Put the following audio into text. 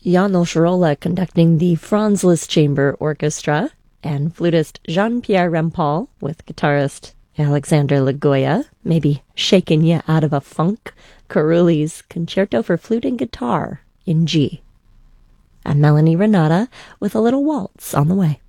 Janos Rolla conducting the Franz Liszt Chamber Orchestra, and flutist Jean-Pierre Rampal with guitarist Alexander Lagoya, maybe shaking you out of a funk, Carulli's Concerto for Flute and Guitar in G. I'm Melanie Renata with a little waltz on the way.